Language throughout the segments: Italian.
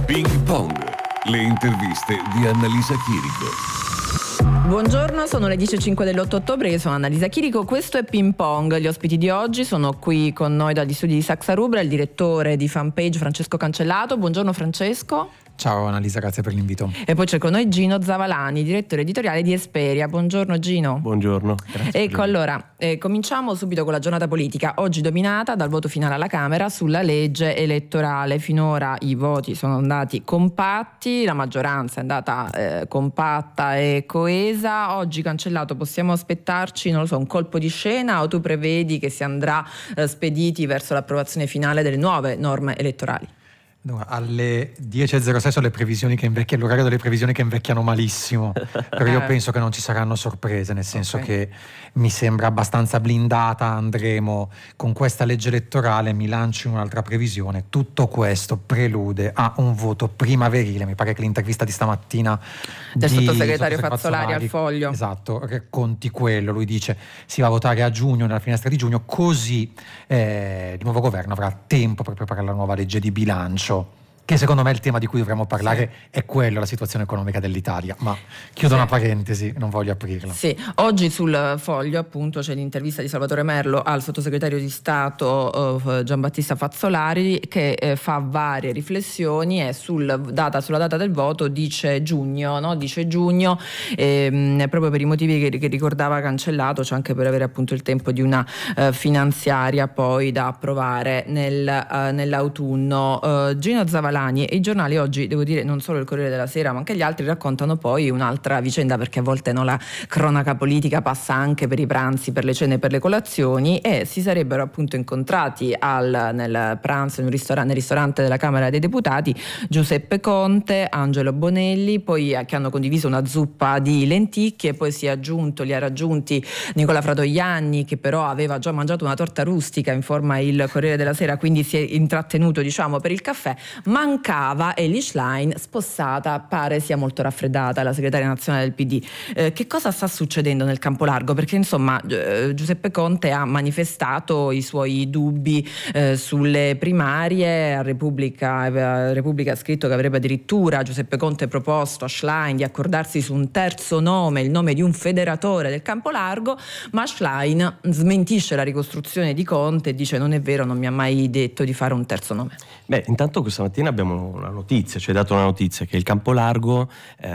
Ping Pong, le interviste di Annalisa Chirico. Buongiorno, sono le 10:05 dell'8 ottobre, io sono Annalisa Chirico, questo è Ping Pong. Gli ospiti di oggi sono qui con noi dagli studi di Saxa Rubra il direttore di fanpage Francesco Cancellato. Buongiorno Francesco. Ciao Annalisa, grazie per l'invito. E poi c'è con noi Gino Zavalani, direttore editoriale di Esperia. Buongiorno Gino. Buongiorno. Ecco, allora, cominciamo subito con la giornata politica, oggi dominata dal voto finale alla Camera sulla legge elettorale. Finora i voti sono andati compatti, la maggioranza è andata compatta e coesa. Oggi Cancellato, possiamo aspettarci, non lo so, un colpo di scena, o tu prevedi che si andrà spediti verso l'approvazione finale delle nuove norme elettorali? Alle 10:06 sono le previsioni che invecchiano, l'orario delle previsioni che invecchiano malissimo, però io penso che non ci saranno sorprese, nel senso che mi sembra abbastanza blindata. Andremo con questa legge elettorale, mi lancio in un'altra previsione, tutto questo prelude a un voto primaverile. Mi pare che l'intervista di stamattina del sottosegretario Fazzolari al Foglio, esatto, conti quello, lui dice si va a votare a giugno, nella finestra di giugno, così il nuovo governo avrà tempo per preparare la nuova legge di bilancio, che secondo me il tema di cui dovremmo parlare è quello, la situazione economica dell'Italia, ma chiudo una parentesi, non voglio aprirla. Sì, oggi sul Foglio appunto c'è l'intervista di Salvatore Merlo al sottosegretario di Stato Giambattista Fazzolari, che fa varie riflessioni e sulla data del voto dice giugno, no? Dice giugno, proprio per i motivi che ricordava Cancellato, cioè anche per avere appunto il tempo di una finanziaria poi da approvare nell'autunno. Gino Zavalani e i giornali oggi, devo dire, non solo il Corriere della Sera ma anche gli altri, raccontano poi un'altra vicenda, perché a volte la cronaca politica passa anche per i pranzi, per le cene, per le colazioni, e si sarebbero appunto incontrati nel pranzo nel ristorante della Camera dei Deputati Giuseppe Conte, Angelo Bonelli, poi che hanno condiviso una zuppa di lenticchie, poi li ha raggiunti Nicola Fratoianni, che però aveva già mangiato una torta rustica, informa il Corriere della Sera, quindi si è intrattenuto per il caffè. Mancava Elly Schlein, spossata, pare sia molto raffreddata, la segretaria nazionale del PD. Che cosa sta succedendo nel campo largo? Perché insomma Giuseppe Conte ha manifestato i suoi dubbi sulle primarie. A Repubblica ha scritto che avrebbe addirittura Giuseppe Conte proposto a Schlein di accordarsi su un terzo nome, il nome di un federatore del campo largo, ma Schlein smentisce la ricostruzione di Conte e dice: non è vero, non mi ha mai detto di fare un terzo nome. Intanto questa mattina abbiamo una notizia, ci hai dato una notizia, che il campo largo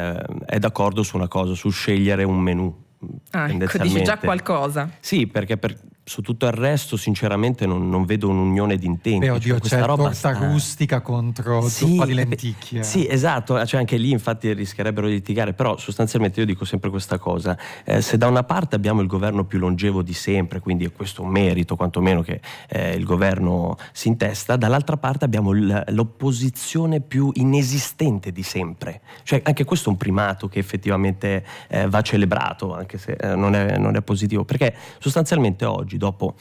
è d'accordo su una cosa, su scegliere un menù. Ecco, dici già qualcosa. Sì, perché su tutto il resto sinceramente non vedo un'unione di intenti. Oddio, questa c'è roba torta rustica contro zuppa di lenticchie. Sì, esatto, cioè anche lì infatti rischierebbero di litigare, però sostanzialmente io dico sempre questa cosa, se da una parte abbiamo il governo più longevo di sempre, quindi è questo un merito quantomeno che il governo si intesta, dall'altra parte abbiamo l'opposizione più inesistente di sempre, cioè anche questo è un primato che effettivamente va celebrato, anche se non è positivo, perché sostanzialmente oggi, dopo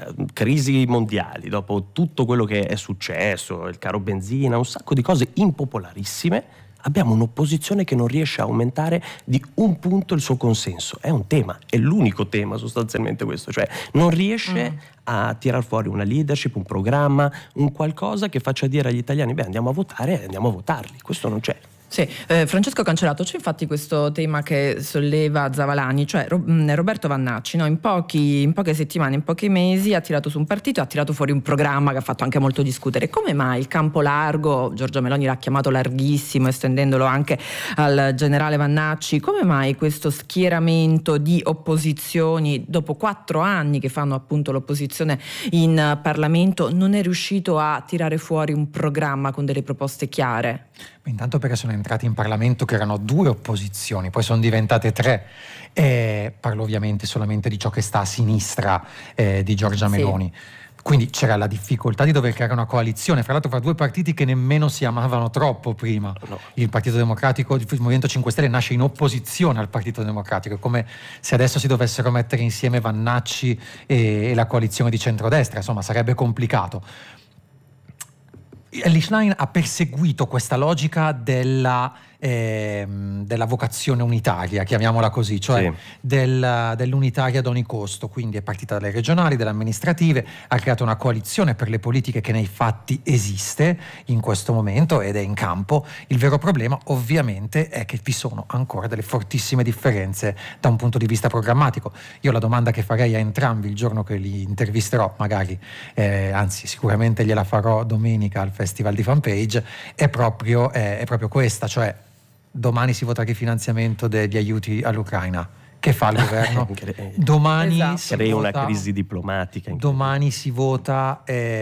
crisi mondiali, dopo tutto quello che è successo, il caro benzina, un sacco di cose impopolarissime, abbiamo un'opposizione che non riesce a aumentare di un punto il suo consenso. È un tema, è l'unico tema sostanzialmente questo, cioè non riesce a tirar fuori una leadership, un programma, un qualcosa che faccia dire agli italiani: andiamo a votare e andiamo a votarli. Questo non c'è. Sì, Francesco Cancellato, c'è infatti questo tema che solleva Zavalani, cioè Roberto Vannacci, no? in poche settimane, in pochi mesi ha tirato su un partito, ha tirato fuori un programma che ha fatto anche molto discutere. Come mai il campo largo, Giorgia Meloni l'ha chiamato larghissimo, estendendolo anche al generale Vannacci, come mai questo schieramento di opposizioni, dopo 4 anni che fanno appunto l'opposizione in Parlamento, non è riuscito a tirare fuori un programma con delle proposte chiare? Intanto perché sono entrati in Parlamento che erano 2 opposizioni, poi sono diventate 3, parlo ovviamente solamente di ciò che sta a sinistra di Giorgia Meloni. Quindi c'era la difficoltà di dover creare una coalizione, fra l'altro fra 2 partiti che nemmeno si amavano troppo prima. No. Il Partito Democratico, il Movimento 5 Stelle nasce in opposizione al Partito Democratico, è come se adesso si dovessero mettere insieme Vannacci e la coalizione di centrodestra, insomma sarebbe complicato. Elly Schlein ha perseguito questa logica della vocazione unitaria, chiamiamola così, cioè dell'unitaria ad ogni costo. Quindi è partita dalle regionali, dalle amministrative, ha creato una coalizione per le politiche che nei fatti esiste in questo momento ed è in campo. Il vero problema ovviamente è che vi sono ancora delle fortissime differenze da un punto di vista programmatico. Io la domanda che farei a entrambi il giorno che li intervisterò, magari, anzi sicuramente gliela farò domenica al Festival di Fanpage, è proprio questa, cioè domani si vota il rifinanziamento degli aiuti all'Ucraina. Che fa il governo? Domani crea una crisi diplomatica. Domani si vota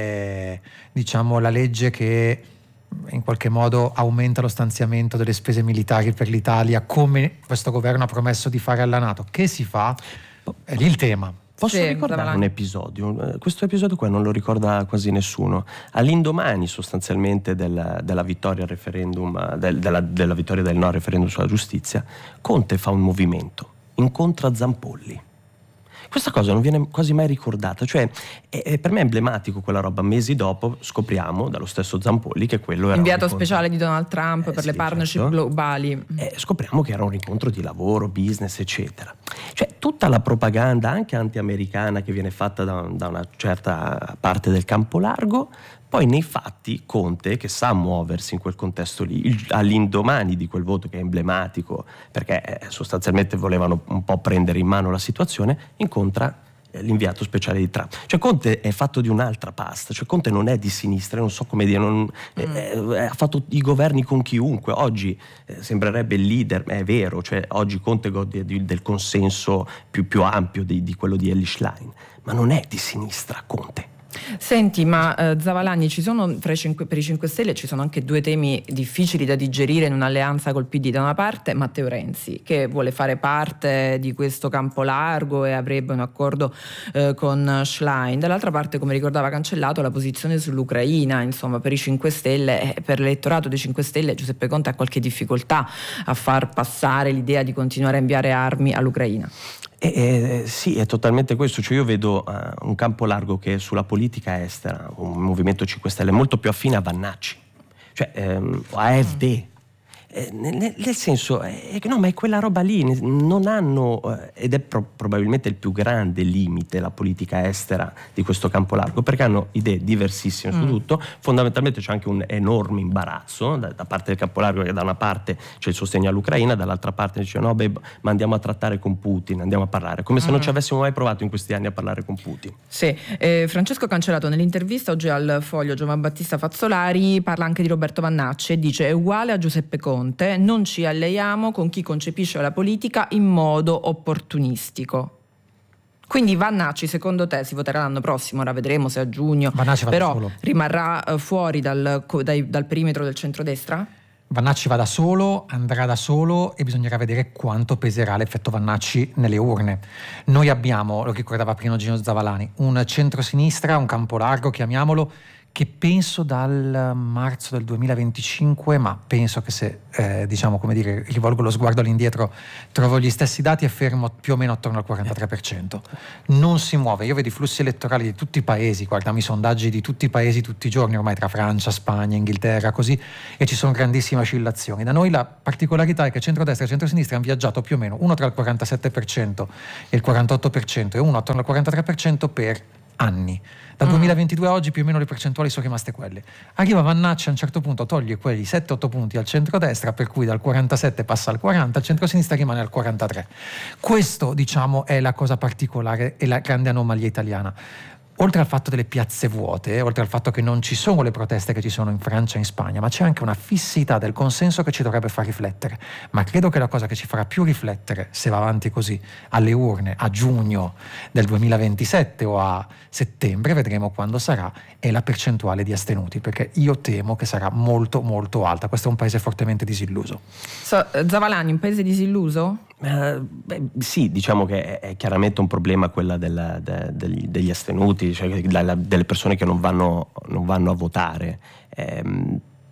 diciamo la legge che in qualche modo aumenta lo stanziamento delle spese militari per l'Italia, come questo governo ha promesso di fare alla NATO. Che si fa? È lì il tema. Posso ricordare un episodio? Questo episodio qua non lo ricorda quasi nessuno. All'indomani sostanzialmente della vittoria al referendum, della vittoria del no al referendum sulla giustizia, Conte fa un movimento, incontra Zampolli. Questa cosa non viene quasi mai ricordata, cioè per me è emblematico quella roba. Mesi dopo scopriamo dallo stesso Zampolli che quello era inviato speciale di Donald Trump per le partnership globali. Scopriamo che era un incontro di lavoro, business, eccetera. Cioè tutta la propaganda anche anti-americana che viene fatta da una certa parte del campo largo, poi nei fatti Conte, che sa muoversi in quel contesto lì, all'indomani di quel voto che è emblematico, perché sostanzialmente volevano un po' prendere in mano la situazione, incontra l'inviato speciale di Trump. Cioè Conte è fatto di un'altra pasta, cioè Conte non è di sinistra, non so come dire, ha fatto i governi con chiunque. Oggi sembrerebbe il leader, è vero, cioè oggi Conte gode del consenso più ampio di quello di Elly Schlein, ma non è di sinistra Conte. Senti, ma Zavalagni, ci sono per i 5 Stelle ci sono anche due temi difficili da digerire in un'alleanza col PD. Da una parte Matteo Renzi, che vuole fare parte di questo campo largo e avrebbe un accordo con Schlein, dall'altra parte, come ricordava Cancellato, la posizione sull'Ucraina. Insomma, per i 5 Stelle, per l'elettorato dei 5 Stelle, Giuseppe Conte ha qualche difficoltà a far passare l'idea di continuare a inviare armi all'Ucraina. Sì, è totalmente questo. Cioè io vedo un campo largo che sulla politica estera, un Movimento 5 Stelle molto più affine a Vannacci, cioè a AfD. Nel senso no, ma è quella roba lì, non hanno, ed è probabilmente il più grande limite la politica estera di questo campo largo, perché hanno idee diversissime su tutto. Fondamentalmente c'è anche un enorme imbarazzo da parte del campo largo, che da una parte c'è il sostegno all'Ucraina, dall'altra parte dice no, ma andiamo a trattare con Putin, andiamo a parlare, come se non ci avessimo mai provato in questi anni a parlare con Putin. Sì, Francesco Cancellato nell'intervista oggi al Foglio, Giovan Battista Fazzolari parla anche di Roberto Vannacci e dice: è uguale a Giuseppe Conte, non ci alleiamo con chi concepisce la politica in modo opportunistico. Quindi Vannacci, secondo te, si voterà l'anno prossimo, ora vedremo se a giugno, però rimarrà fuori dal perimetro del centrodestra? Vannacci va da solo, andrà da solo e bisognerà vedere quanto peserà l'effetto Vannacci nelle urne. Noi abbiamo, lo ricordava prima Gino Zavalani, un centrosinistra, un campo largo, chiamiamolo, che penso dal marzo del 2025, ma penso che se diciamo, come dire, rivolgo lo sguardo all'indietro, trovo gli stessi dati, è fermo più o meno attorno al 43%. Non si muove. Io vedo i flussi elettorali di tutti i paesi, guardiamo i sondaggi di tutti i paesi tutti i giorni, ormai tra Francia, Spagna, Inghilterra, così, e ci sono grandissime oscillazioni. Da noi la particolarità è che centrodestra e centrosinistra hanno viaggiato più o meno uno tra il 47% e il 48% e uno attorno al 43% per anni. Dal 2022 a oggi più o meno le percentuali sono rimaste quelle. Arriva Vannacci a un certo punto, toglie quelli 7-8 punti al centrodestra, per cui dal 47 passa al 40, il centrosinistra rimane al 43. Questo, diciamo, è la cosa particolare e la grande anomalia italiana. Oltre al fatto delle piazze vuote, oltre al fatto che non ci sono le proteste che ci sono in Francia e in Spagna, ma c'è anche una fissità del consenso che ci dovrebbe far riflettere. Ma credo che la cosa che ci farà più riflettere, se va avanti così, alle urne a giugno del 2027 o a settembre, vedremo quando sarà, è la percentuale di astenuti, perché io temo che sarà molto molto alta. Questo è un paese fortemente disilluso. Zavalagni, un paese disilluso? Sì, diciamo che è chiaramente un problema quella degli astenuti, cioè delle persone che non vanno a votare.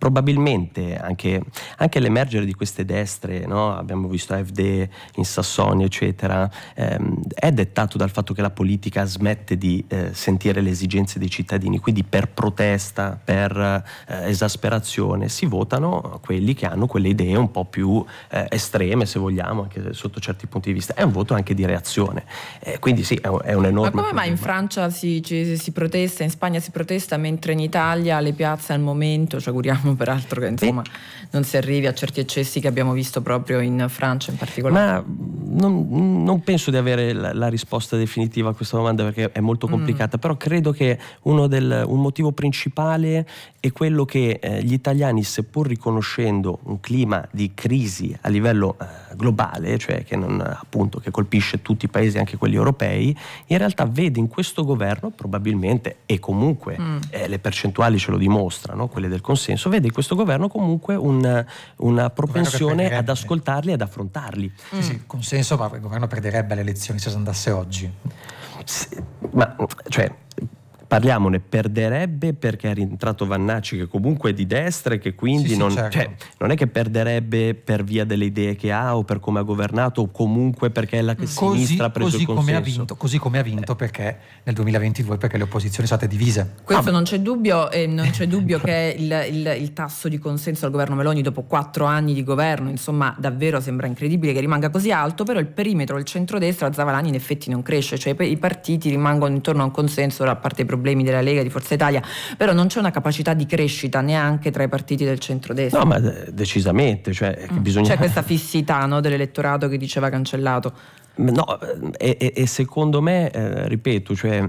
probabilmente anche l'emergere di queste destre, no? Abbiamo visto AfD in Sassonia eccetera, è dettato dal fatto che la politica smette di sentire le esigenze dei cittadini, quindi per protesta, per esasperazione si votano quelli che hanno quelle idee un po' più estreme, se vogliamo, anche sotto certi punti di vista. È un voto anche di reazione, quindi sì, è un enorme. Ma come mai in Francia si protesta, in Spagna si protesta, mentre in Italia le piazze al momento, ci auguriamo peraltro che insomma non si arrivi a certi eccessi che abbiamo visto proprio in Francia in particolare? Ma non penso di avere la risposta definitiva a questa domanda, perché è molto complicata, però credo che un motivo principale è quello che gli italiani, seppur riconoscendo un clima di crisi a livello globale, cioè che colpisce tutti i paesi, anche quelli europei, in realtà vede in questo governo probabilmente, e comunque le percentuali ce lo dimostrano, quelle del consenso, vede in questo governo comunque una propensione ad ascoltarli e ad affrontarli. Sì, consenso, ma il governo perderebbe le elezioni se si andasse oggi. Sì, ma cioè parliamone, perderebbe perché è rientrato Vannacci, che comunque è di destra e che quindi certo. Non è che perderebbe per via delle idee che ha o per come ha governato, o comunque perché è la sinistra ha preso il consenso. Così come ha vinto perché nel 2022, perché le opposizioni sono state divise. Questo non c'è dubbio, e non c'è dubbio che il tasso di consenso al governo Meloni dopo 4 anni di governo, insomma, davvero sembra incredibile che rimanga così alto, però il perimetro del centrodestra a Zavalani in effetti non cresce, cioè i partiti rimangono intorno a un consenso, a parte i problemi della Lega, di Forza Italia, però non c'è una capacità di crescita neanche tra i partiti del centrodestra. No, ma decisamente, cioè bisogna... C'è questa fissità, no, dell'elettorato che diceva Cancellato. No, e secondo me, ripeto, cioè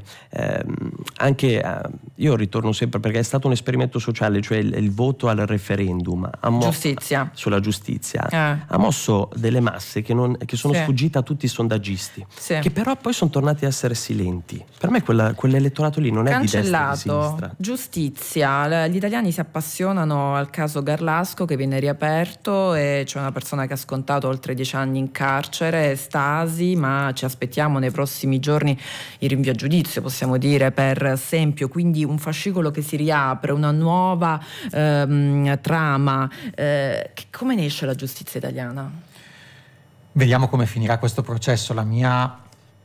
anche io ritorno sempre, perché è stato un esperimento sociale, cioè il voto al referendum sulla giustizia ha mosso delle masse che sono sfuggite a tutti i sondaggisti, che però poi sono tornati a essere silenti. Per me quell'elettorato lì non è di destra o di sinistra. Giustizia, gli italiani si appassionano al caso Garlasco, che viene riaperto, e c'è una persona che ha scontato oltre 10 anni in carcere, Stasi, ma ci aspettiamo nei prossimi giorni il rinvio a giudizio, possiamo dire, per Sempio, quindi un fascicolo che si riapre, una nuova trama. Come ne esce la giustizia italiana? Vediamo come finirà questo processo. La mia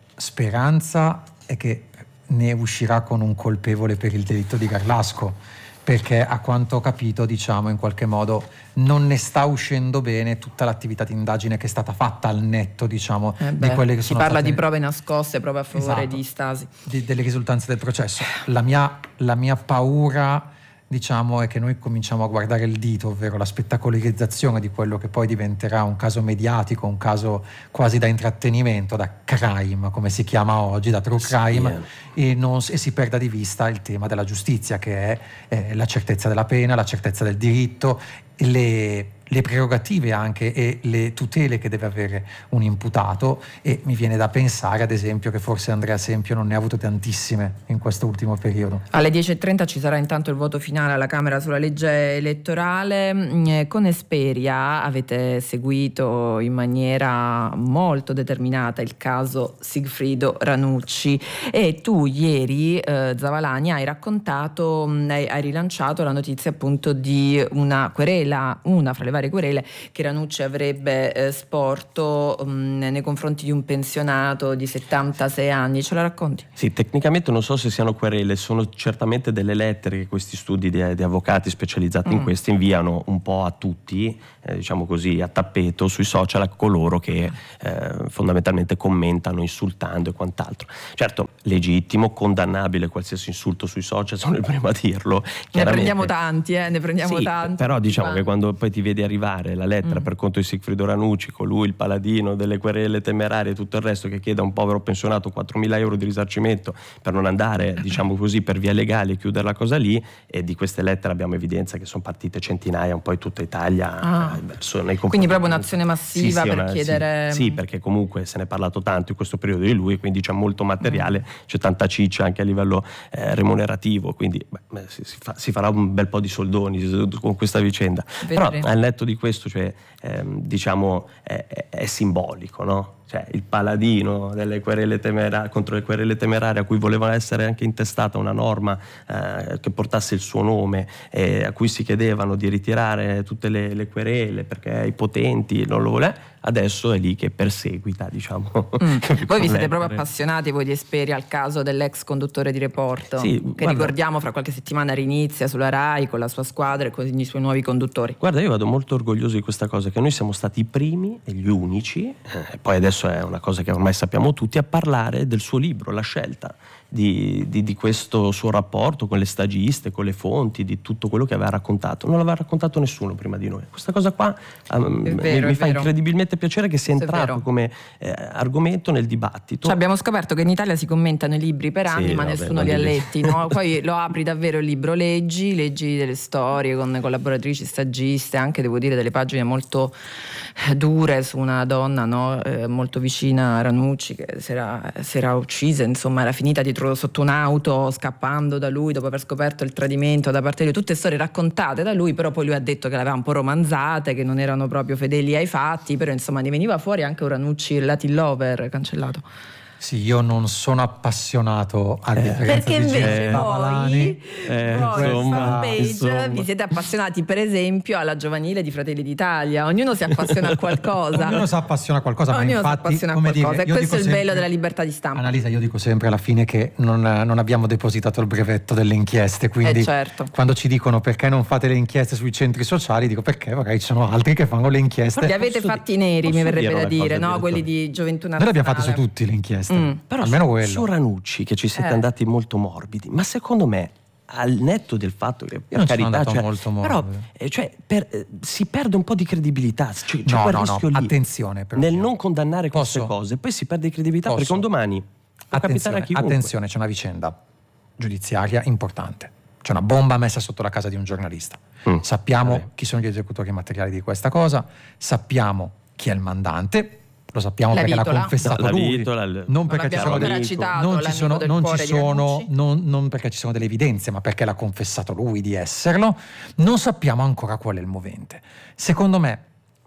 speranza è che ne uscirà con un colpevole per il delitto di Garlasco, perché a quanto ho capito, diciamo, in qualche modo non ne sta uscendo bene tutta l'attività di indagine che è stata fatta al netto, diciamo, di quelle che sono si parla state... di prove nascoste, prove a favore di Stasi. Delle risultanze del processo. La mia paura, diciamo, è che noi cominciamo a guardare il dito, ovvero la spettacolarizzazione di quello che poi diventerà un caso mediatico, un caso quasi da intrattenimento, da crime, come si chiama oggi, da true crime, e si perda di vista il tema della giustizia, che è la certezza della pena, la certezza del diritto, le prerogative anche e le tutele che deve avere un imputato. E mi viene da pensare, ad esempio, che forse Andrea Sempio non ne ha avute tantissime in questo ultimo periodo. Alle 10.30 ci sarà intanto il voto finale alla Camera sulla legge elettorale. Con Esperia avete seguito in maniera molto determinata il caso Sigfrido Ranucci, e tu ieri, Zavalani, hai rilanciato la notizia appunto di una querela, una fra le varie querele che Ranucci avrebbe sporto nei confronti di un pensionato di 76 anni. Ce la racconti? Sì, tecnicamente non so se siano querele, sono certamente delle lettere che questi studi di avvocati specializzati in questo inviano un po' a tutti, diciamo così, a tappeto sui social, a coloro che fondamentalmente commentano insultando e quant'altro. Certo, legittimo, condannabile qualsiasi insulto sui social, sono il primo a dirlo. Ne prendiamo tanti, tanti. Però diciamo che quando poi ti vedi arrivare la lettera per conto di Sigfrido Ranucci, colui il paladino delle querele temerarie e tutto il resto, che chiede a un povero pensionato 4.000 euro di risarcimento per non andare, diciamo così, per via legale e chiudere la cosa lì, e di queste lettere abbiamo evidenza che sono partite centinaia un po' in tutta Italia. Quindi proprio un'azione massiva per chiedere... Sì, perché comunque se ne è parlato tanto in questo periodo di lui, quindi c'è molto materiale, c'è tanta ciccia anche a livello remunerativo, quindi si farà un bel po' di soldoni con questa vicenda. Però al netto di questo, cioè, diciamo, è simbolico, no? cioè il paladino delle querele contro le querele temerarie, a cui voleva essere anche intestata una norma che portasse il suo nome, a cui si chiedevano di ritirare tutte le querele perché i potenti non lo volevano, adesso è lì che perseguita, diciamo. Voi vi siete proprio appassionati, voi di Esperi, al caso dell'ex conduttore di Report, sì, che ricordiamo fra qualche settimana rinizia sulla Rai con la sua squadra e con i suoi nuovi conduttori. Guarda, io vado molto orgoglioso di questa cosa, che noi siamo stati i primi e gli unici, poi adesso è una cosa che ormai sappiamo tutti, a parlare del suo libro, La scelta, di questo suo rapporto con le stagiste, con le fonti, di tutto quello che aveva raccontato. Non l'aveva raccontato nessuno prima di noi. Questa cosa qua mi fa incredibilmente piacere che sia entrato come argomento nel dibattito. Cioè, abbiamo scoperto che in Italia si commentano i libri per anni, ma nessuno li ha letti, no? Poi lo apri davvero il libro, leggi delle storie con collaboratrici stagiste, anche devo dire delle pagine molto dure su una donna, no? Molto vicina a Ranucci, che si era uccisa, insomma era finita dietro sotto un'auto scappando da lui dopo aver scoperto il tradimento da parte di lui, tutte storie raccontate da lui, però poi lui ha detto che le aveva un po' romanzate, che non erano proprio fedeli ai fatti, però insomma ne veniva fuori anche un Ranucci Latin lover cancellato. Sì, io non sono appassionato a differenza perché di invece Babalani. voi fanpage vi siete appassionati per esempio alla giovanile di Fratelli d'Italia, ognuno si appassiona a qualcosa. Ognuno si appassiona a qualcosa, ma ognuno infatti, si appassiona a come qualcosa, dire, e questo è il sempre, bello della libertà di stampa. Annalisa, io dico sempre alla fine che non abbiamo depositato il brevetto delle inchieste, quindi certo. Quando ci dicono perché non fate le inchieste sui centri sociali, dico perché magari ci sono altri che fanno le inchieste. Li avete fatti neri, mi verrebbe da dire, no? Quelli di Gioventù Nazionale. Noi le abbiamo fatte su tutti le inchieste, però almeno quello. Su Ranucci, che ci siete andati molto morbidi, ma secondo me, al netto del fatto che per carità, molto però si perde un po' di credibilità, c'è quel rischio lì, attenzione nel non condannare queste cose, poi si perde credibilità perché un domani può capitare a chiunque. Attenzione, c'è una vicenda giudiziaria importante, c'è una bomba messa sotto la casa di un giornalista, sappiamo chi sono gli esecutori materiali di questa cosa, sappiamo chi è il mandante. Lo sappiamo perché l'ha confessato lui, non perché ci sono delle evidenze, ma perché l'ha confessato lui di esserlo. Non sappiamo ancora qual è il movente. Secondo me,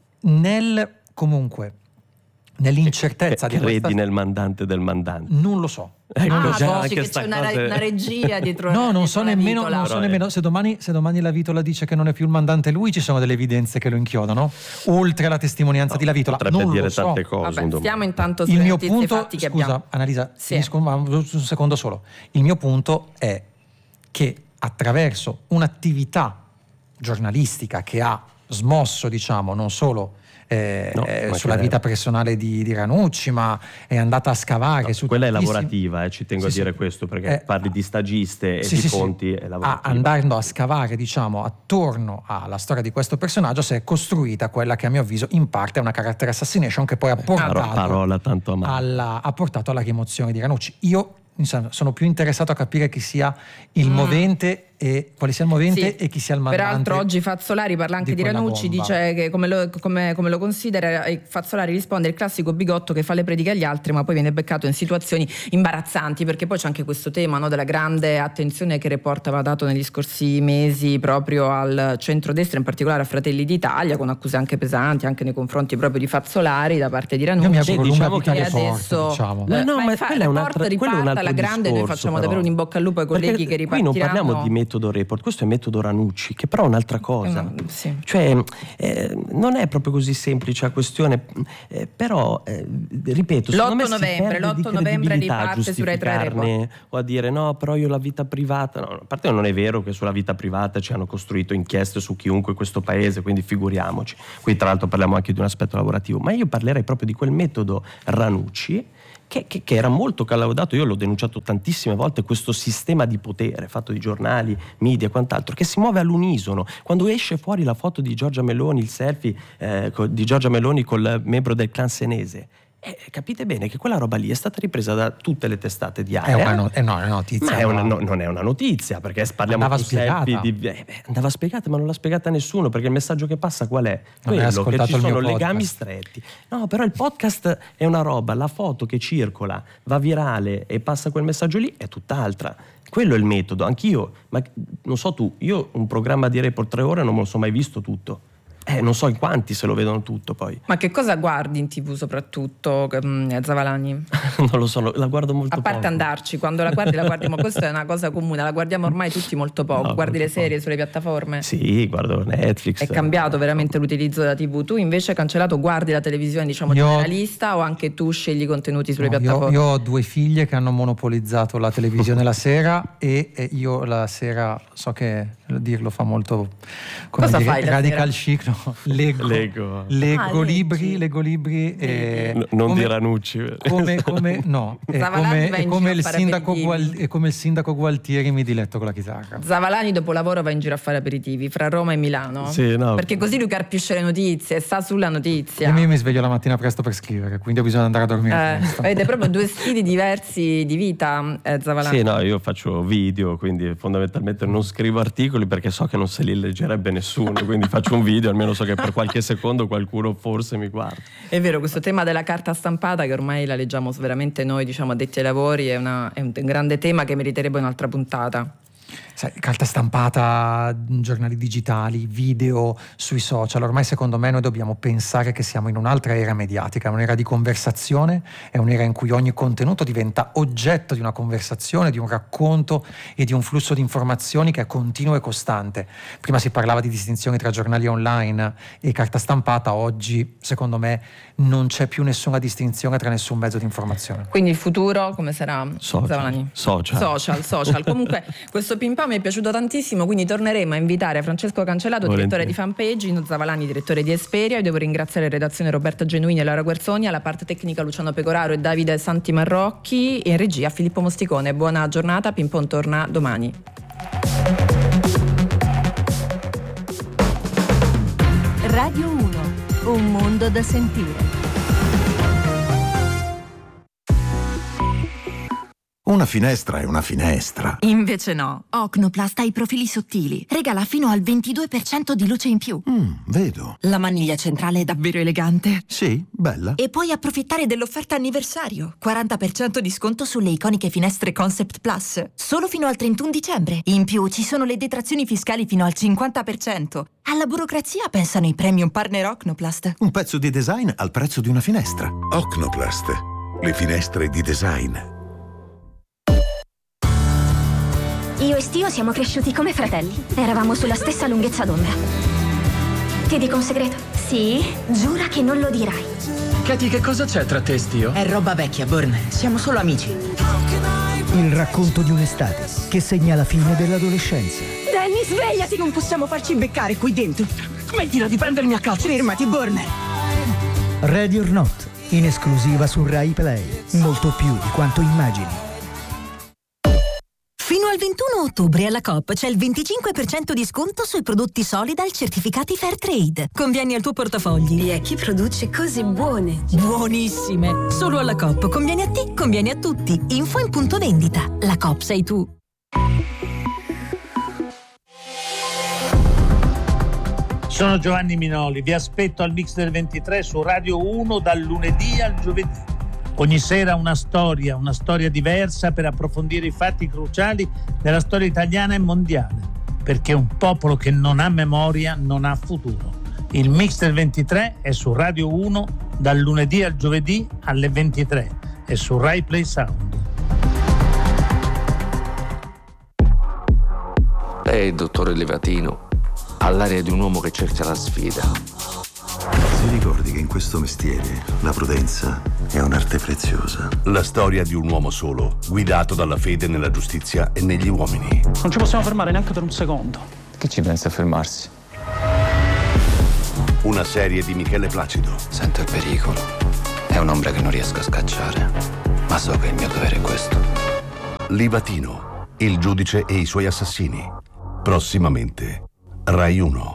nell'incertezza che credi nel mandante del mandante? Non lo so. Dici che c'è una regia dietro. No, non so nemmeno se domani La Vitola dice che non è più il mandante lui, ci sono delle evidenze che lo inchiodono oltre alla testimonianza di La Vitola. Potrebbe non dire lo so. tante cose. Vabbè, stiamo intanto il mio punto, fatti che abbiamo. Annalisa, un secondo solo. Il mio punto è che attraverso un'attività giornalistica che ha smosso, diciamo, non solo sulla vita personale di Ranucci, ma è andata a scavare su quella è lavorativa, ci tengo a dire questo, perché parli di stagiste e di fonti, è lavorativa. Andando a scavare, diciamo, attorno alla storia di questo personaggio si è costruita quella che a mio avviso in parte è una character assassination che poi ha portato alla rimozione di Ranucci. Io sono più interessato a capire chi sia il movente e quale sia il movente e chi sia il mandante. Peraltro oggi Fazzolari parla anche di Ranucci, dice che come lo considera, Fazzolari risponde: il classico bigotto che fa le prediche agli altri ma poi viene beccato in situazioni imbarazzanti, perché poi c'è anche questo tema, no, della grande attenzione che Report aveva dato negli scorsi mesi proprio al centrodestra, in particolare a Fratelli d'Italia, con accuse anche pesanti anche nei confronti proprio di Fazzolari da parte di Ranucci. Io mi auguro diciamo che adesso diciamo. ma quella è un'altra riparta la grande, noi facciamo davvero un in bocca al lupo ai colleghi che ripartiranno. Qui non parliamo di metodo Report, questo è metodo Ranucci, che però è un'altra cosa. Cioè non è proprio così semplice la questione, però ripeto, l'8 novembre riparte su Rai 3 Report. O a dire no, però io la vita privata, no, a parte non è vero che sulla vita privata ci hanno costruito inchieste su chiunque in questo paese, quindi figuriamoci. Qui tra l'altro parliamo anche di un aspetto lavorativo, ma io parlerei proprio di quel metodo Ranucci che era molto collaudato. Io l'ho denunciato tantissime volte, questo sistema di potere fatto di giornali, media e quant'altro, che si muove all'unisono. Quando esce fuori la foto di Giorgia Meloni, il selfie di Giorgia Meloni col membro del clan senese, capite bene che quella roba lì è stata ripresa da tutte le testate di area. È una notizia. Ma non è una notizia, perché parliamo di selfie andava spiegata, ma non l'ha spiegata nessuno, perché il messaggio che passa qual è? Quello che ci sono legami stretti. No, però il podcast è una roba, la foto che circola, va virale e passa quel messaggio lì è tutt'altra. Quello è il metodo. Anch'io, ma non so tu, io un programma di Report 3 ore non me lo so mai visto tutto. Non so in quanti se lo vedono tutto poi. Ma che cosa guardi in TV soprattutto, Zavalani? Non lo so, la guardo molto poco. A parte andarci, quando la guardi, ma questa è una cosa comune, la guardiamo ormai tutti molto poco. No, guardi molto le serie sulle piattaforme? Sì, guardo Netflix. È cambiato veramente l'utilizzo della TV. Tu invece, Cancellato, guardi la televisione, diciamo, generalista, o anche tu scegli i contenuti sulle piattaforme? Io ho 2 figlie che hanno monopolizzato la televisione la sera, e io la sera, so che dirlo fa molto, come cosa dire, fai radical chic, no? Leggo libri non di Ranucci. come il sindaco Gualtieri mi diletto con la chitarra. Zavalani dopo lavoro va in giro a fare aperitivi fra Roma e Milano, sì, no. Perché così lui carpisce le notizie, sta sulla notizia. Io mi sveglio la mattina presto per scrivere, quindi ho bisogno di andare a dormire presto. Avete proprio 2 stili diversi di vita, Zavalani. Sì, no, io faccio video, quindi fondamentalmente non scrivo articoli perché so che non se li leggerebbe nessuno, quindi faccio un video, almeno so che per qualche secondo qualcuno forse mi guarda. È vero, questo tema della carta stampata, che ormai la leggiamo veramente noi, diciamo, addetti ai lavori, è un grande tema che meriterebbe un'altra puntata. Sai, carta stampata, giornali digitali, video sui social. Ormai secondo me noi dobbiamo pensare che siamo in un'altra era mediatica, un'era di conversazione, è un'era in cui ogni contenuto diventa oggetto di una conversazione, di un racconto e di un flusso di informazioni che è continuo e costante. Prima si parlava di distinzioni tra giornali online e carta stampata, oggi secondo me non c'è più nessuna distinzione tra nessun mezzo di informazione. Quindi il futuro come sarà? Social. Comunque questo pimpa mi è piaciuto tantissimo, quindi torneremo a invitare Francesco Cancellato, direttore di Fanpage, Nino Zavalani, direttore di Esperia. Io devo ringraziare la redazione Roberta Genuini e Laura Guerzoni, alla parte tecnica Luciano Pecoraro e Davide Santi Marrocchi, e in regia Filippo Mosticone. Buona giornata, Pimpon torna domani. Radio 1, un mondo da sentire. Una finestra è una finestra. Invece no. Ocnoplast ha i profili sottili. Regala fino al 22% di luce in più. Vedo. La maniglia centrale è davvero elegante. Sì, bella. E puoi approfittare dell'offerta anniversario. 40% di sconto sulle iconiche finestre Concept Plus. Solo fino al 31 dicembre. In più ci sono le detrazioni fiscali fino al 50%. Alla burocrazia pensano i premium partner Ocnoplast. Un pezzo di design al prezzo di una finestra. Ocnoplast. Le finestre di design. Io e Stio siamo cresciuti come fratelli. Eravamo sulla stessa lunghezza d'onda. Ti dico un segreto? Sì? Giura che non lo dirai. Katie, che cosa c'è tra te e Stio? È roba vecchia, Burn. Siamo solo amici. Il racconto di un'estate che segna la fine dell'adolescenza. Danny, svegliati! Non possiamo farci beccare qui dentro. Smettila di prendermi a calcio. Fermati, Burn. Ready or Not, in esclusiva su Rai Play. Molto più di quanto immagini. Fino al 21 ottobre alla Coop c'è il 25% di sconto sui prodotti Solidal certificati Fairtrade. Convieni al tuo portafogli. E a chi produce cose buone? Buonissime! Solo alla Coop. Convieni a te, convieni a tutti. Info in punto vendita. La Coop sei tu. Sono Giovanni Minoli, vi aspetto al Mix del 23 su Radio 1 dal lunedì al giovedì. Ogni sera una storia diversa per approfondire i fatti cruciali della storia italiana e mondiale, perché un popolo che non ha memoria non ha futuro. Il Mix del 23 è su Radio 1 dal lunedì al giovedì alle 23 e su Rai Play Sound. Lei, dottore Livatino, ha l'aria di un uomo che cerca la sfida. Si ricordi che in questo mestiere la prudenza è un'arte preziosa. La storia di un uomo solo, guidato dalla fede nella giustizia e negli uomini. Non ci possiamo fermare neanche per un secondo. Chi ci pensa a fermarsi? Una serie di Michele Placido. Sento il pericolo. È un'ombra che non riesco a scacciare, ma so che il mio dovere è questo. Livatino, il giudice e i suoi assassini. Prossimamente, Rai 1.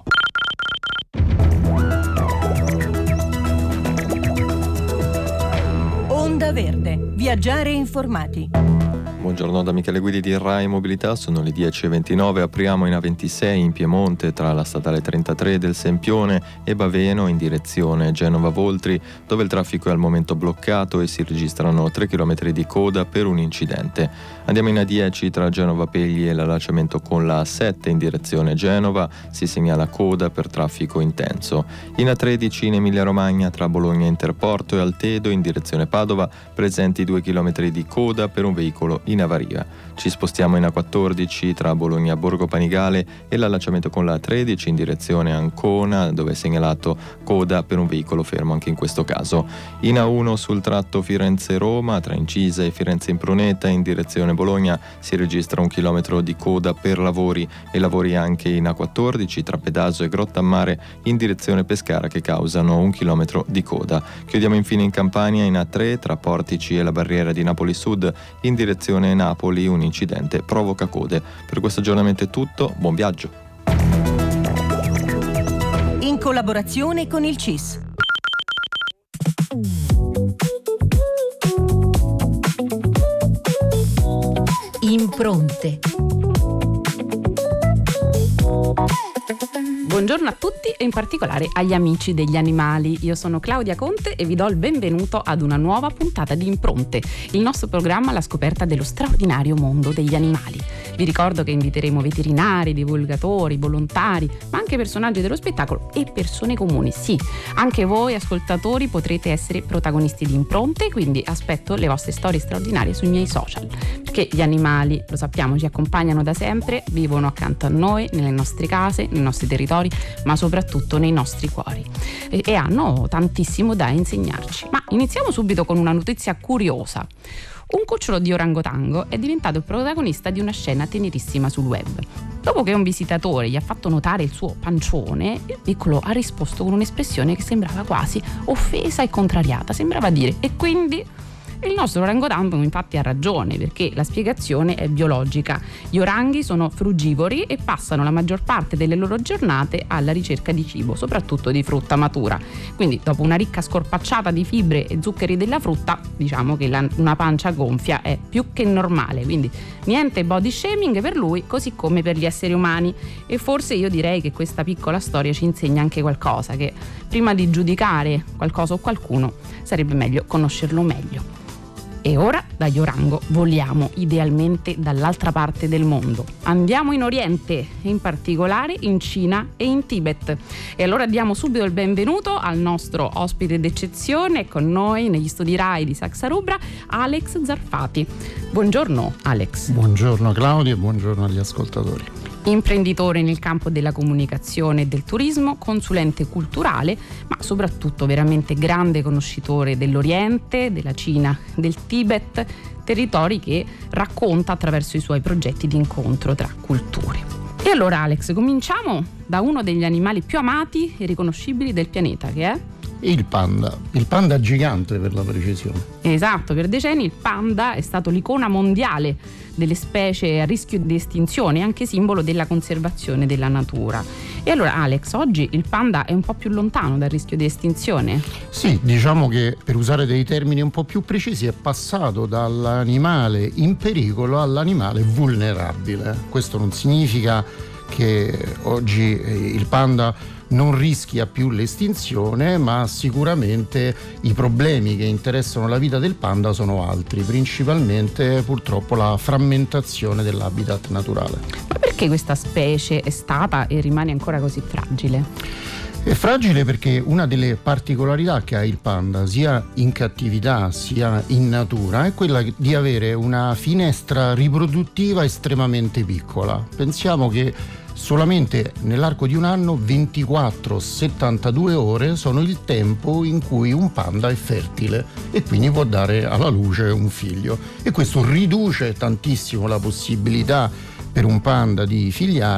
Onda Verde. Viaggiare informati. Buongiorno da Michele Guidi di Rai Mobilità, sono le 10:29, apriamo in A26 in Piemonte tra la statale 33 del Sempione e Baveno in direzione Genova-Voltri, dove il traffico è al momento bloccato e si registrano 3 km di coda per un incidente. Andiamo in A10 tra Genova-Pegli e l'allacciamento con la A7 in direzione Genova, si segnala coda per traffico intenso. In A13 in Emilia-Romagna tra Bologna Interporto e Altedo in direzione Padova, presenti 2 km di coda per un veicolo in avaria. Ci spostiamo in A14 tra Bologna Borgo Panigale e l'allacciamento con la A13 in direzione Ancona, dove è segnalato coda per un veicolo fermo anche in questo caso. In A1 sul tratto Firenze-Roma tra Incisa e Firenze Impruneta in direzione Bologna si registra 1 chilometro di coda per lavori e lavori anche in A14 tra Pedaso e Grottammare in direzione Pescara che causano 1 chilometro di coda. Chiudiamo infine in Campania in A3 tra Portici e la barriera di Napoli Sud in direzione Napoli, un incidente provoca code. Per questo aggiornamento è tutto, buon viaggio. In collaborazione con il CIS. Impronte. Buongiorno a tutti e in particolare agli amici degli animali. Io sono Claudia Conte e vi do il benvenuto ad una nuova puntata di Impronte, il nostro programma alla scoperta dello straordinario mondo degli animali. Vi ricordo che inviteremo veterinari, divulgatori, volontari, ma anche personaggi dello spettacolo e persone comuni. Sì, anche voi ascoltatori potrete essere protagonisti di Impronte, quindi aspetto le vostre storie straordinarie sui miei social, perché gli animali, lo sappiamo, ci accompagnano da sempre, vivono accanto a noi, nelle nostre case, nei nostri territori, ma soprattutto nei nostri cuori e hanno tantissimo da insegnarci. Ma iniziamo subito con una notizia curiosa. Un cucciolo di orangotango è diventato il protagonista di una scena tenerissima sul web. Dopo che un visitatore gli ha fatto notare il suo pancione, il piccolo ha risposto con un'espressione che sembrava quasi offesa e contrariata. Sembrava dire: e quindi? Il nostro orangotango infatti ha ragione, perché la spiegazione è biologica. Gli oranghi sono frugivori e passano la maggior parte delle loro giornate alla ricerca di cibo, soprattutto di frutta matura. Quindi dopo una ricca scorpacciata di fibre e zuccheri della frutta, diciamo che una pancia gonfia è più che normale. Quindi niente body shaming per lui, così come per gli esseri umani. E forse io direi che questa piccola storia ci insegna anche qualcosa, che prima di giudicare qualcosa o qualcuno sarebbe meglio conoscerlo meglio. E ora dagli orango voliamo idealmente dall'altra parte del mondo. Andiamo in Oriente, in particolare in Cina e in Tibet. E allora diamo subito il benvenuto al nostro ospite d'eccezione, con noi negli studi Rai di Saxa Rubra, Alex Zarfati. Buongiorno Alex. Buongiorno Claudia e buongiorno agli ascoltatori. Imprenditore nel campo della comunicazione e del turismo, consulente culturale, ma soprattutto veramente grande conoscitore dell'Oriente, della Cina, del Tibet, territori che racconta attraverso i suoi progetti di incontro tra culture. E allora Alex, cominciamo da uno degli animali più amati e riconoscibili del pianeta, che è? Il panda gigante per la precisione. Esatto, per decenni il panda è stato l'icona mondiale delle specie a rischio di estinzione, anche simbolo della conservazione della natura. E allora Alex, oggi il panda è un po' più lontano dal rischio di estinzione? Sì, diciamo che per usare dei termini un po' più precisi è passato dall'animale in pericolo all'animale vulnerabile. Questo non significa che oggi il panda non rischia più l'estinzione, ma sicuramente i problemi che interessano la vita del panda sono altri, principalmente purtroppo la frammentazione dell'habitat naturale. Ma perché questa specie è stata e rimane ancora così fragile? È fragile perché una delle particolarità che ha il panda, sia in cattività sia in natura, è quella di avere una finestra riproduttiva estremamente piccola. Pensiamo che solamente nell'arco di un anno 24-72 ore sono il tempo in cui un panda è fertile e quindi può dare alla luce un figlio, e questo riduce tantissimo la possibilità per un panda di figliare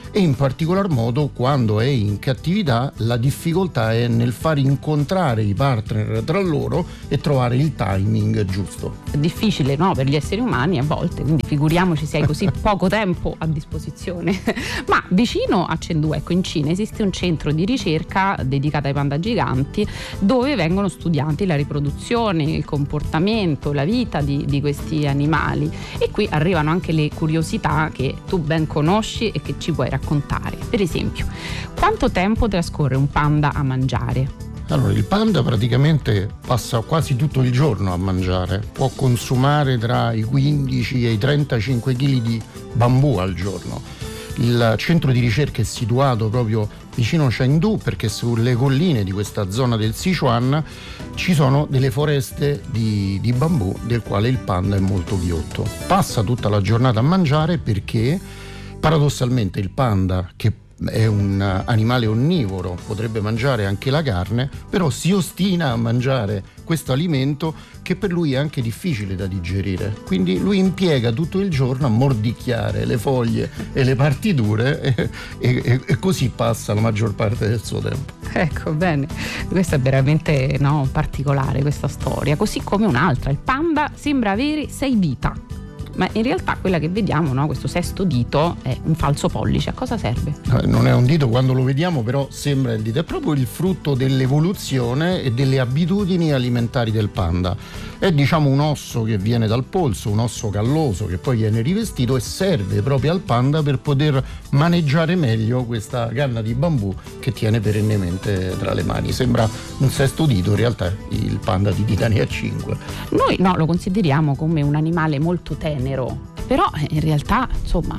e in particolar modo quando è in cattività la difficoltà è nel far incontrare i partner tra loro e trovare il timing giusto. È difficile, no, per gli esseri umani a volte, quindi figuriamoci se hai così poco tempo a disposizione. Ma vicino a Chengdu, ecco, in Cina esiste un centro di ricerca dedicato ai panda giganti dove vengono studiati la riproduzione, il comportamento, la vita di questi animali, e qui arrivano anche le curiosità che tu ben conosci e che ci puoi raccontare. Per esempio, quanto tempo trascorre un panda a mangiare? Allora, il panda praticamente passa quasi tutto il giorno a mangiare, può consumare tra i 15 e i 35 kg di bambù al giorno. Il centro di ricerca è situato proprio vicino a Chengdu, perché sulle colline di questa zona del Sichuan ci sono delle foreste di bambù del quale il panda è molto ghiotto. Passa tutta la giornata a mangiare perché paradossalmente il panda, che è un animale onnivoro, potrebbe mangiare anche la carne, però si ostina a mangiare questo alimento che per lui è anche difficile da digerire. Quindi lui impiega tutto il giorno a mordicchiare le foglie e le parti dure e così passa la maggior parte del suo tempo. Ecco, bene, questa è veramente particolare questa storia, così come un'altra. Il panda sembra avere 6 dita. Ma in realtà quella che vediamo, no, questo sesto dito, è un falso pollice. A cosa serve? Non è un dito quando lo vediamo, però sembra il dito. È proprio il frutto dell'evoluzione e delle abitudini alimentari del panda. È un osso che viene dal polso, un osso calloso che poi viene rivestito e serve proprio al panda per poter maneggiare meglio questa canna di bambù che tiene perennemente tra le mani. Sembra un sesto dito, in realtà il panda di dita ne ha 5. Noi lo consideriamo come un animale molto tenero, però in realtà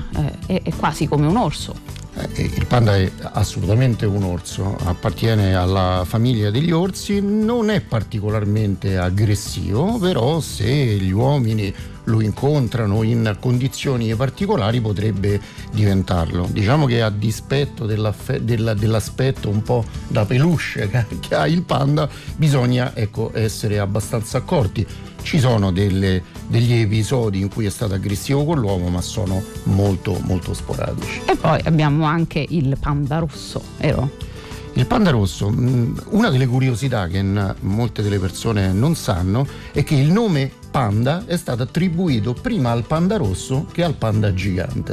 è quasi come un orso. Il panda è assolutamente un orso, appartiene alla famiglia degli orsi, non è particolarmente aggressivo, però se gli uomini lo incontrano in condizioni particolari potrebbe diventarlo. Diciamo che a dispetto dell'aspetto un po' da peluche che ha il panda, bisogna essere abbastanza accorti. Ci sono degli episodi in cui è stato aggressivo con l'uomo, ma sono molto molto sporadici. E poi abbiamo anche il panda rosso, vero? Il panda rosso, una delle curiosità che molte delle persone non sanno è che il nome panda è stato attribuito prima al panda rosso che al panda gigante.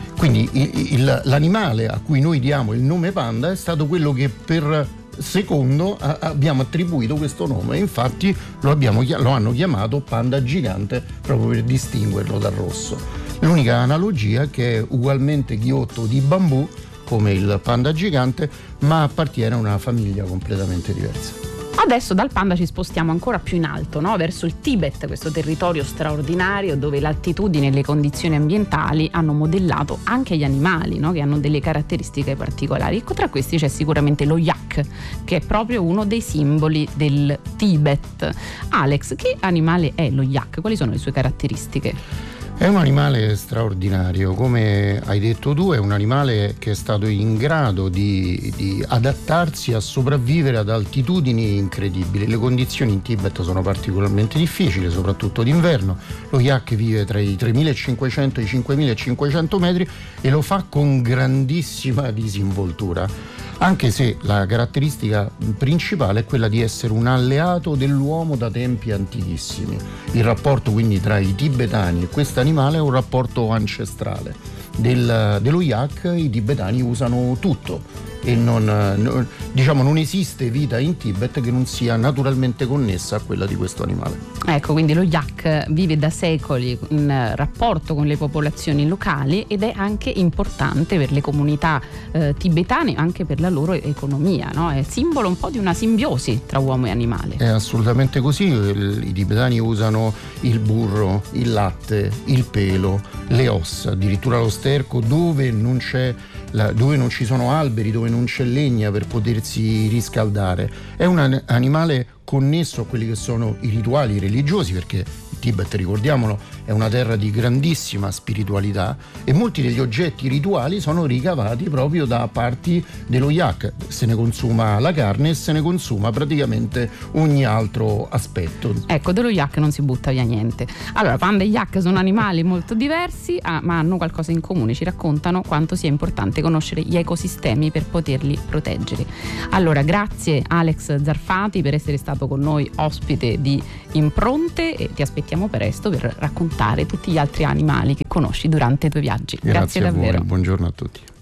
Quindi l'animale a cui noi diamo il nome panda è stato quello che per secondo abbiamo attribuito questo nome, infatti lo hanno chiamato panda gigante proprio per distinguerlo dal rosso. L'unica analogia è che è ugualmente ghiotto di bambù come il panda gigante, ma appartiene a una famiglia completamente diversa. Adesso dal panda ci spostiamo ancora più in alto, no? Verso il Tibet, questo territorio straordinario dove l'altitudine e le condizioni ambientali hanno modellato anche gli animali, no? Che hanno delle caratteristiche particolari. Ecco, tra questi c'è sicuramente lo yak, che è proprio uno dei simboli del Tibet. Alex, che animale è lo yak? Quali sono le sue caratteristiche? È un animale straordinario, come hai detto tu, è un animale che è stato in grado di adattarsi a sopravvivere ad altitudini incredibili. Le condizioni in Tibet sono particolarmente difficili, soprattutto d'inverno. Lo yak vive tra i 3.500 e i 5.500 metri e lo fa con grandissima disinvoltura. Anche se la caratteristica principale è quella di essere un alleato dell'uomo da tempi antichissimi. Il rapporto quindi tra i tibetani e questo animale è un rapporto ancestrale. Dello yak i tibetani usano tutto e non esiste vita in Tibet che non sia naturalmente connessa a quella di questo animale. Ecco, quindi lo yak vive da secoli in rapporto con le popolazioni locali ed è anche importante per le comunità tibetane, anche per la loro economia, no? È simbolo un po' di una simbiosi tra uomo e animale. È assolutamente così. I tibetani usano il burro, il latte, il pelo, le ossa, addirittura lo sterco dove non ci sono alberi, dove non c'è legna per potersi riscaldare. È un animale connesso a quelli che sono i rituali religiosi, perché il Tibet, ricordiamolo, è una terra di grandissima spiritualità e molti degli oggetti rituali sono ricavati proprio da parti dello yak. Se ne consuma la carne e se ne consuma praticamente ogni altro aspetto. Ecco, dello yak non si butta via niente. Allora, panda e yak sono animali molto diversi, ma hanno qualcosa in comune, ci raccontano quanto sia importante conoscere gli ecosistemi per poterli proteggere. Allora, grazie Alex Zarfati per essere stato con noi ospite di Impronte e ti aspettiamo presto per raccontare tutti gli altri animali che conosci durante i tuoi viaggi. Grazie davvero. A voi, buongiorno a tutti.